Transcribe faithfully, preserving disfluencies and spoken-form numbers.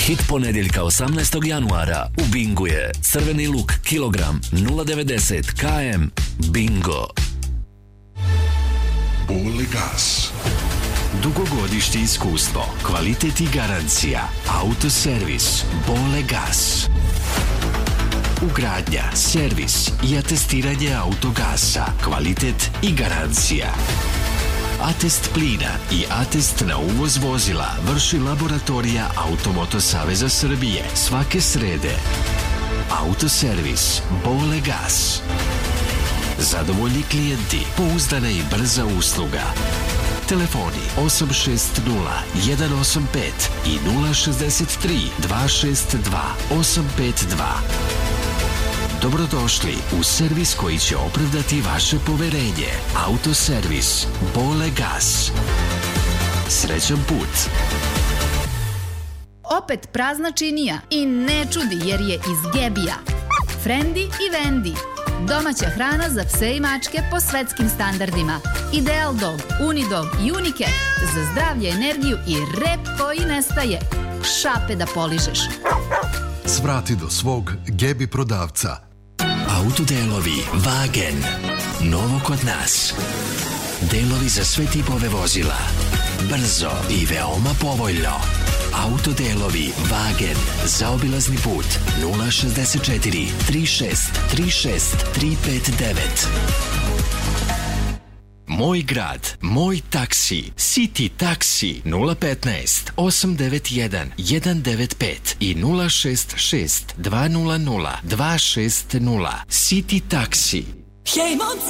Hit ponedeljka osamnaestog januara u Bingu je crveni luk kilogram nula devedeset kilometara. Bingo. Bole gas. Dugogodišnje iskustvo, kvalitet i garancija. Autoservis Bole gas. Ugradnja, servis i atestiranje autogasa, kvalitet i garancija. Atest plina i atest na uvoz vozila vrši laboratorija Automoto Saveza Srbije svake srede. Autoservis Bole gas. Zadovoljni klijenti, pouzdana i brza usluga. Telefoni osam šest nula jedan osam pet i nula šezdeset tri dva šest dva osam pet dva. Dobrodošli u servis koji će opravdati vaše poverenje. Autoservis Bole gas. Srećan put. Opet prazna činija i ne čudi jer je iz Gebija. Frendi i Vendi. Domaća hrana za pse i mačke po svetskim standardima. Ideal Dog, Unidog i Unicat za zdravlje, energiju i rep koji nestaje. Šape da poližeš. Svrati do svog Gebi prodavca. Autodelovi Wagen. Novo kod nas. Delovi za sve tipove vozila. Brzo i veoma povoljno. Autodelovi Wagen. Zaobilazni put nula šezdeset četiri tri šest tri šest tri pet devet. Moj grad, moj taksi, City taksi nula petnaest osam devet jedan jedan devet pet i nula šest šest dva nula nula dva šest nula. City taksi.